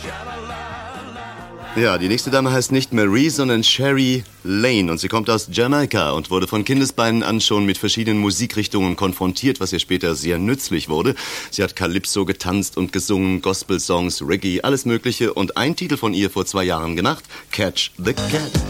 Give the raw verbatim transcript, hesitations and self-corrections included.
Ja, die nächste Dame heißt nicht Marie, sondern Sherry Lane und sie kommt aus Jamaika und wurde von Kindesbeinen an schon mit verschiedenen Musikrichtungen konfrontiert, was ihr später sehr nützlich wurde. Sie hat Calypso getanzt und gesungen, Gospel-Songs, Reggae, alles Mögliche und ein Titel von ihr vor zwei Jahren gemacht, Catch the Cat.